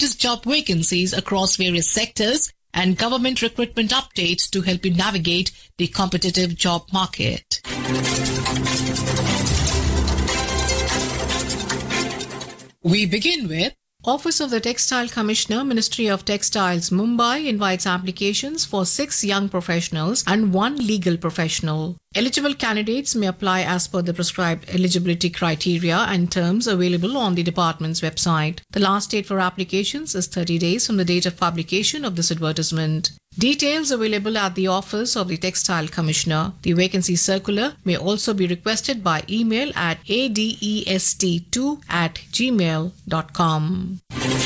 latest job vacancies across various sectors and government recruitment updates to help you navigate the competitive job market. We begin with Office of the Textile Commissioner, Ministry of Textiles, Mumbai invites applications for 6 young professionals and 1 legal professional. Eligible candidates may apply as per the prescribed eligibility criteria and terms available on the department's website. The last date for applications is 30 days from the date of publication of this advertisement. Details available at the Office of the Textile Commissioner. The vacancy circular may also be requested by email at adest2@gmail.com.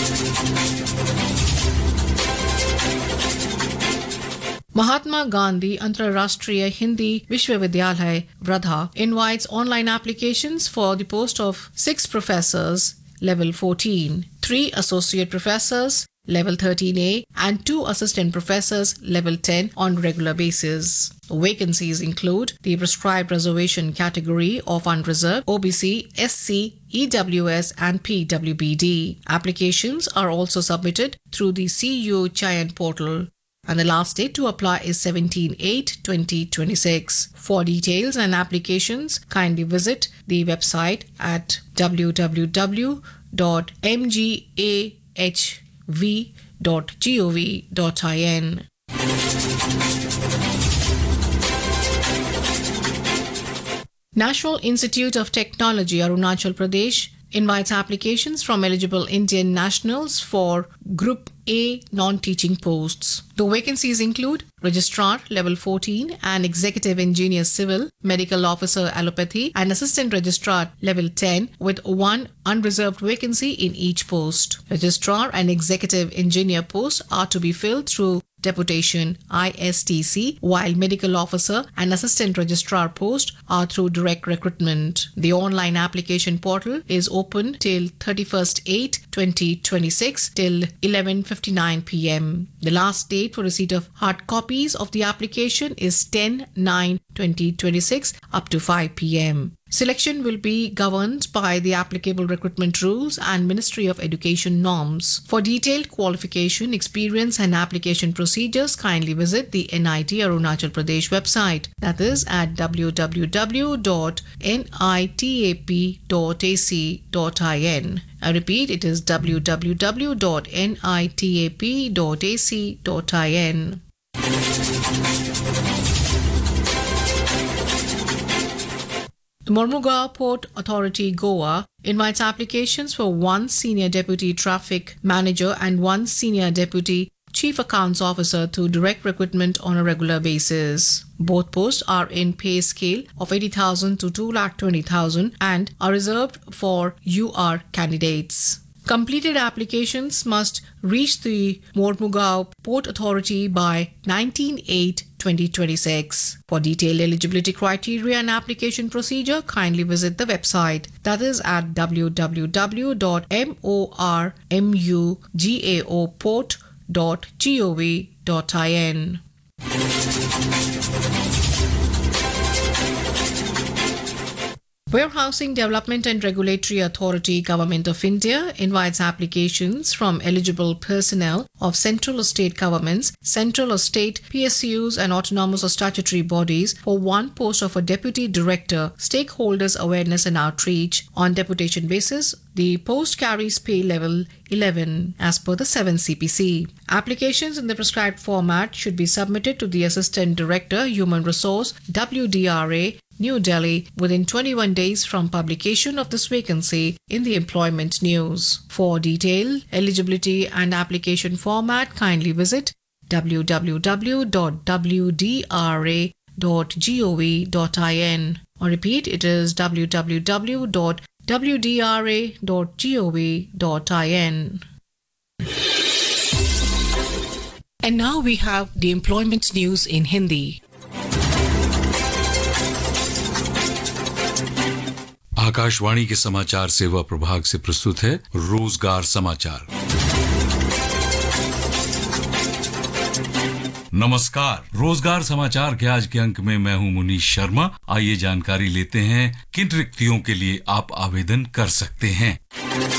Mahatma Gandhi Antarashtriya Hindi Vishwavidyalaya, Vardha invites online applications for the post of 6 professors, level 14, 3 associate professors, level 13A, and 2 assistant professors, level 10, on regular basis. Vacancies include the prescribed reservation category of unreserved, OBC, SC, EWS, and PWBD. Applications are also submitted through the CU Chayan portal, and the last date to apply is 17/8/2026. For details and applications, kindly visit the website at www.mgahv.gov.in. National Institute of Technology, Arunachal Pradesh invites applications from eligible Indian nationals for Group A non-teaching posts. The vacancies include Registrar Level 14 and Executive Engineer Civil, Medical Officer Allopathy, and Assistant Registrar Level 10 with 1 unreserved vacancy in each post. Registrar and Executive Engineer posts are to be filled through deputation ISTC, while Medical Officer and Assistant Registrar posts are through direct recruitment. The online application portal is open till 31/8/2026 till 11:59 p.m. The last date for receipt of hard copies of the application is 10/9/2026 up to 5 p.m. Selection will be governed by the applicable recruitment rules and Ministry of Education norms. For detailed qualification, experience, and application procedures, kindly visit the NIT Arunachal Pradesh website, that is at www.nitap.ac.in. I repeat, it is www.nitap.ac.in. The Mormugao Port Authority, Goa, invites applications for 1 Senior Deputy Traffic Manager and 1 Senior Deputy Chief Accounts Officer to direct recruitment on a regular basis. Both posts are in pay scale of 80,000 to 2,20,000 and are reserved for UR candidates. Completed applications must reach the Mormugao Port Authority by 19/8/2026. For detailed eligibility criteria and application procedure, kindly visit the website, that is at www.mormugaoport.gov.in. Warehousing Development and Regulatory Authority, Government of India invites applications from eligible personnel of central or state governments, central or state PSUs and autonomous or statutory bodies for 1 post of a Deputy Director, Stakeholders Awareness and Outreach. On deputation basis, the post carries pay level 11 as per the 7th CPC. Applications in the prescribed format should be submitted to the Assistant Director, Human Resource, WDRA, New Delhi, within 21 days from publication of this vacancy in the Employment News. For detailed eligibility and application format, kindly visit www.wdra.gov.in. Or repeat, it is www.wdra.gov.in. And now we have the Employment News in Hindi. Akashvani के समाचार सेवा प्रभाग से प्रस्तुत है रोजगार समाचार। नमस्कार, रोजगार समाचार के आज के अंक में मैं हूं मुनीश शर्मा। आइए जानकारी लेते हैं किन रिक्तियों के लिए आप आवेदन कर सकते हैं।